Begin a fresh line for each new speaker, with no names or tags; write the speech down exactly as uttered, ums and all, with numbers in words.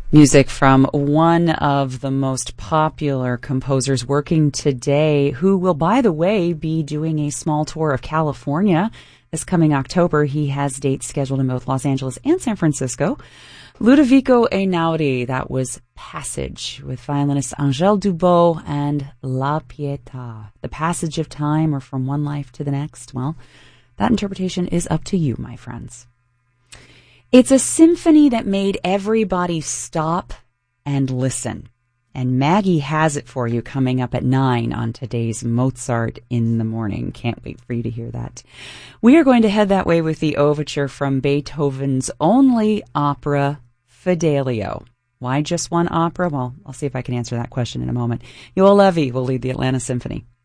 Music from one of the most popular composers working today, who will, by the way, be doing a small tour of California this coming October. He has dates scheduled in both Los Angeles and San Francisco. Ludovico Einaudi, that was Passage, with violinist Angèle Dubot and La Pietà. The passage of time, or from one life to the next, well, that interpretation is up to you, my friends. It's a symphony that made everybody stop and listen. And Maggie has it for you coming up at nine on today's Mozart in the Morning. Can't wait for you to hear that. We are going to head that way with the overture from Beethoven's only opera, Fidelio. Why just one opera? Well, I'll see if I can answer that question in a moment. Yoel Levy will lead the Atlanta Symphony.